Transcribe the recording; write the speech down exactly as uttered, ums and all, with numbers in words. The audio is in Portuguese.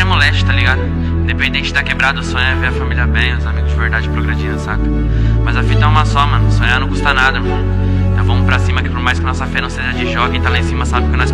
é moleste, tá ligado? Independente da quebrada, o sonho é ver a família bem, os amigos de verdade progredindo, saca? Mas a fita é uma só, mano, sonhar não custa nada, mano. Então vamos pra cima que por mais que nossa fé não seja de jogo, quem tá lá em cima sabe que nós